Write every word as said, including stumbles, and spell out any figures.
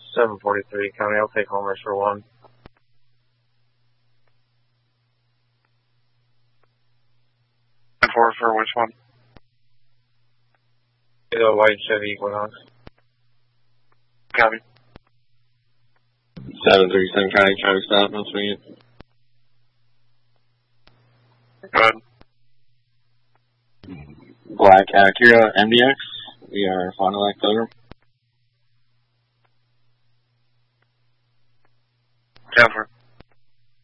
seven forty-three, County, I'll take homers for one. Four for which one? The white Chevy Equinox. Copy. seven three seven, County, traffic stop, no swing it. Go ahead. Black Acura M D X, we are Fond du Lac Pilgrim. Cover.